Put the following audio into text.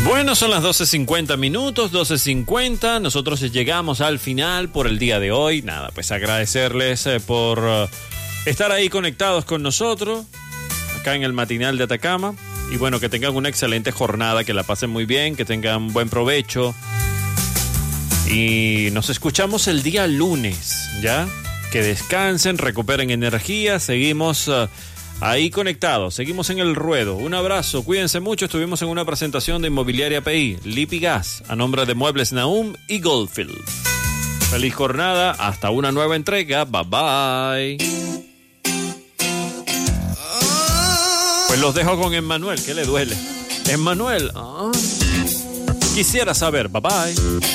Bueno, son las 12:50 minutos, 12:50. Nosotros llegamos al final por el día de hoy. Nada, pues agradecerles por estar ahí conectados con nosotros, acá en el Matinal de Atacama. Y bueno, que tengan una excelente jornada, que la pasen muy bien, que tengan buen provecho. Y nos escuchamos el día lunes, ¿ya? Que descansen, recuperen energía, seguimos ahí conectados, seguimos en el ruedo. Un abrazo, cuídense mucho. Estuvimos en una presentación de Inmobiliaria PI, Lipigas, a nombre de Muebles Nahum y Goldfield. Feliz jornada, hasta una nueva entrega, bye bye. Pues los dejo con Emmanuel, ¿qué le duele? Emmanuel, quisiera saber, bye bye.